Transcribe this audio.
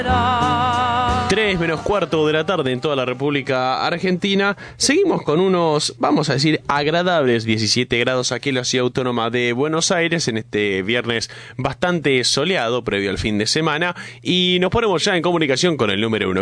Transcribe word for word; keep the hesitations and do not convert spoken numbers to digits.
Tres menos cuarto de la tarde en toda la República Argentina. Seguimos con unos, vamos a decir, agradables diecisiete grados aquí en la ciudad autónoma de Buenos Aires en este viernes bastante soleado previo al fin de semana, y nos ponemos ya en comunicación con el número uno.